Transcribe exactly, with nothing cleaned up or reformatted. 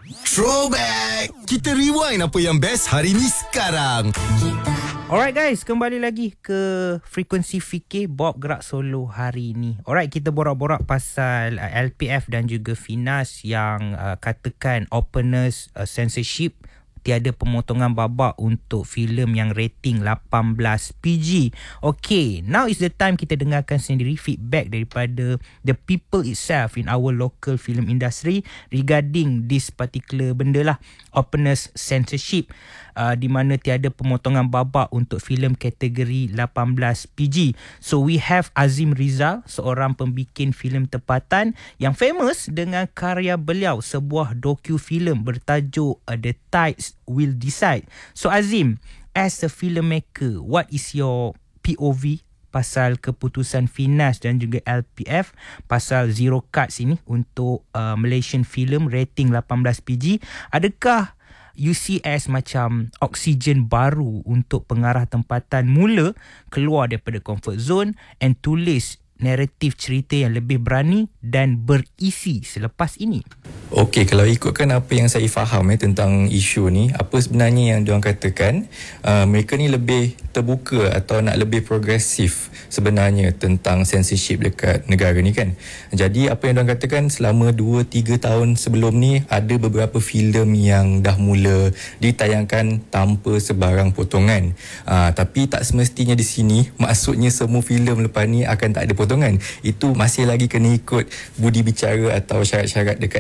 Throwback! Kita rewind apa yang best hari ni sekarang. Alright guys, kembali lagi ke Frekuensi Fikir Bob Gerak Solo hari ni. Alright, kita borak-borak pasal uh, L P F dan juga Finas yang uh, katakan openness, uh, censorship, tiada pemotongan babak untuk filem yang rating lapan belas P G. Okay, now is the time kita dengarkan sendiri feedback daripada the people itself in our local film industry regarding this particular benda lah, openness censorship, uh, di mana tiada pemotongan babak untuk filem kategori lapan belas P G. So we have Azim Rizal, seorang pembikin filem tempatan yang famous dengan karya beliau, sebuah docu filem bertajuk uh, The Tides Will Decide. So Azim, as a filmmaker, what is your P O V pasal keputusan Finas dan juga L P F pasal zero cuts ini untuk uh, Malaysian film rating lapan belas P G? Adakah you see as macam oksigen baru untuk pengarah tempatan mula keluar daripada comfort zone and tulis naratif cerita yang lebih berani dan berisi selepas ini? Okey, kalau ikutkan apa yang saya faham eh, tentang isu ni, apa sebenarnya yang diorang katakan, uh, mereka ni lebih terbuka atau nak lebih progresif sebenarnya tentang censorship dekat negara ni kan. Jadi apa yang diorang katakan, selama dua tiga tahun sebelum ni ada beberapa filem yang dah mula ditayangkan tanpa sebarang potongan. Uh, tapi tak semestinya di sini maksudnya semua filem lepas ni akan tak ada potongan. Itu masih lagi kena ikut budi bicara atau syarat-syarat dekat